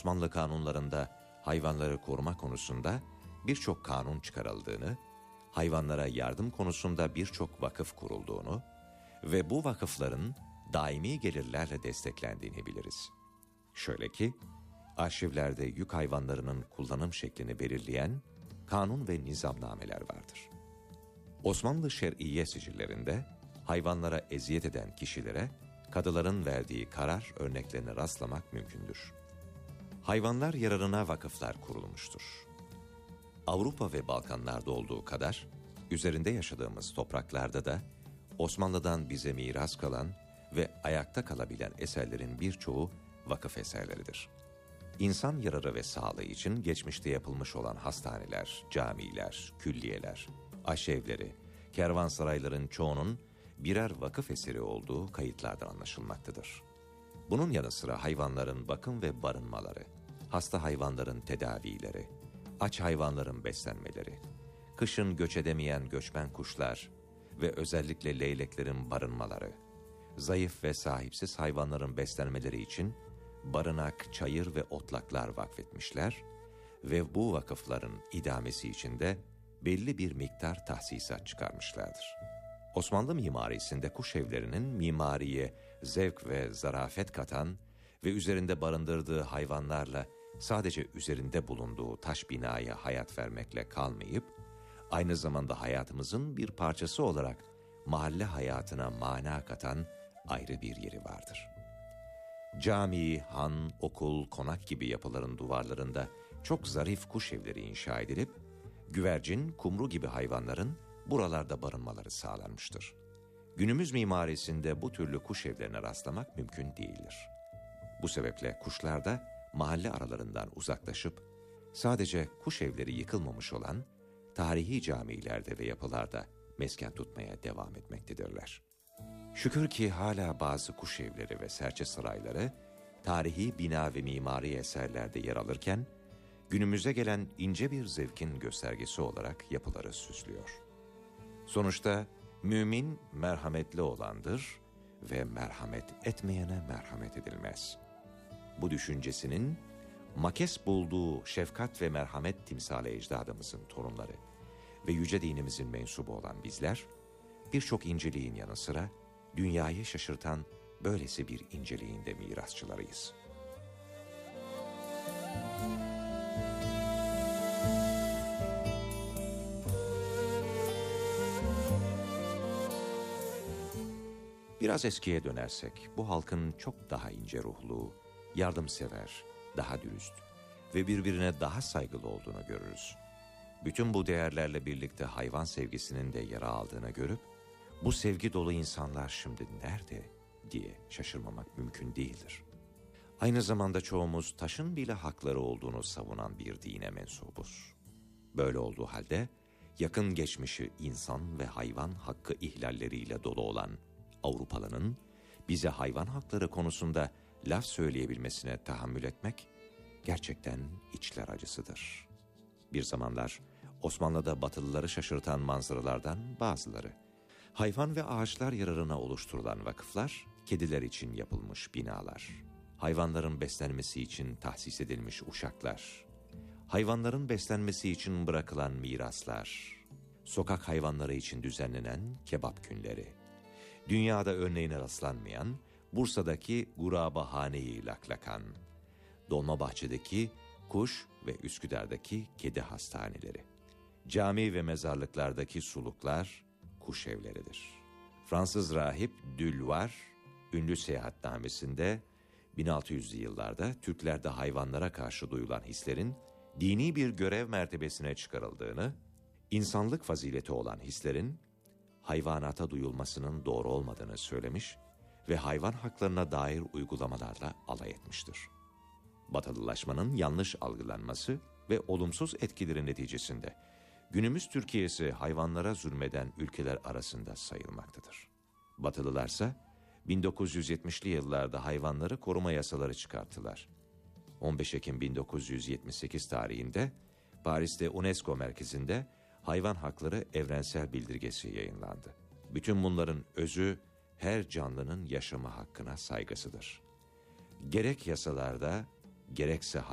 Osmanlı kanunlarında hayvanları koruma konusunda birçok kanun çıkarıldığını, hayvanlara yardım konusunda birçok vakıf kurulduğunu ve bu vakıfların daimi gelirlerle desteklendiğini biliriz. Şöyle ki, arşivlerde yük hayvanlarının kullanım şeklini belirleyen kanun ve nizamnameler vardır. Osmanlı şer'iye sicillerinde hayvanlara eziyet eden kişilere kadıların verdiği karar örneklerine rastlamak mümkündür. Hayvanlar yararına vakıflar kurulmuştur. Avrupa ve Balkanlarda olduğu kadar, üzerinde yaşadığımız topraklarda da Osmanlı'dan bize miras kalan ve ayakta kalabilen eserlerin birçoğu vakıf eserleridir. İnsan yararı ve sağlığı için geçmişte yapılmış olan hastaneler, camiler, külliyeler, aşevleri, kervansarayların çoğunun birer vakıf eseri olduğu kayıtlardan anlaşılmaktadır. Bunun yanı sıra hayvanların bakım ve barınmaları, hasta hayvanların tedavileri, aç hayvanların beslenmeleri, kışın göç edemeyen göçmen kuşlar ve özellikle leyleklerin barınmaları, zayıf ve sahipsiz hayvanların beslenmeleri için barınak, çayır ve otlaklar vakfetmişler ve bu vakıfların idamesi için de belli bir miktar tahsisat çıkarmışlardır. Osmanlı mimarisinde kuş evlerinin mimariye zevk ve zarafet katan ve üzerinde barındırdığı hayvanlarla sadece üzerinde bulunduğu taş binaya hayat vermekle kalmayıp, aynı zamanda hayatımızın bir parçası olarak mahalle hayatına mana katan ayrı bir yeri vardır. Cami, han, okul, konak gibi yapıların duvarlarında çok zarif kuş evleri inşa edilip, güvercin, kumru gibi hayvanların buralarda barınmaları sağlanmıştır. Günümüz mimarisinde bu türlü kuş evlerine rastlamak mümkün değildir. Bu sebeple kuşlar da mahalle aralarından uzaklaşıp, sadece kuş evleri yıkılmamış olan tarihi camilerde ve yapılarda mesken tutmaya devam etmektedirler. Şükür ki hala bazı kuş evleri ve serçe sarayları tarihi bina ve mimari eserlerde yer alırken, günümüze gelen ince bir zevkin göstergesi olarak yapıları süslüyor. Sonuçta mümin merhametli olandır ve merhamet etmeyene merhamet edilmez. Bu düşüncesinin makes bulduğu şefkat ve merhamet timsali ecdadımızın torunları ve yüce dinimizin mensubu olan bizler, birçok inceliğin yanı sıra dünyayı şaşırtan böylesi bir inceliğin de mirasçılarıyız. Biraz eskiye dönersek, bu halkın çok daha ince ruhlu, yardımsever, daha dürüst ve birbirine daha saygılı olduğunu görürüz. Bütün bu değerlerle birlikte hayvan sevgisinin de yara aldığını görüp, bu sevgi dolu insanlar şimdi nerede diye şaşırmamak mümkün değildir. Aynı zamanda çoğumuz taşın bile hakları olduğunu savunan bir dine mensubuz. Böyle olduğu halde yakın geçmişi insan ve hayvan hakkı ihlalleriyle dolu olan Avrupalının bize hayvan hakları konusunda laf söyleyebilmesine tahammül etmek gerçekten içler acısıdır. Bir zamanlar Osmanlı'da Batılıları şaşırtan manzaralardan bazıları, hayvan ve ağaçlar yararına oluşturulan vakıflar, kediler için yapılmış binalar, hayvanların beslenmesi için tahsis edilmiş uşaklar, hayvanların beslenmesi için bırakılan miraslar, sokak hayvanları için düzenlenen kebap günleri, dünyada örneğine rastlanmayan Bursa'daki Gurabahane-i Laklakan, Dolmabahçe'deki kuş ve Üsküdar'daki kedi hastaneleri, cami ve mezarlıklardaki suluklar kuş evleridir. Fransız rahip Dülvar, ünlü seyahatnamesinde 1600'lü yıllarda Türklerde hayvanlara karşı duyulan hislerin dini bir görev mertebesine çıkarıldığını, insanlık fazileti olan hislerin hayvanata duyulmasının doğru olmadığını söylemiş ve hayvan haklarına dair uygulamalarla alay etmiştir. Batılılaşmanın yanlış algılanması ve olumsuz etkileri neticesinde günümüz Türkiye'si hayvanlara zulmeden ülkeler arasında sayılmaktadır. Batılılarsa 1970'li yıllarda hayvanları koruma yasaları çıkarttılar. 15 Ekim 1978 tarihinde Paris'te UNESCO merkezinde Hayvan Hakları Evrensel Bildirgesi yayınlandı. Bütün bunların özü her canlının yaşama hakkına saygısıdır. Gerek yasalarda, gerekse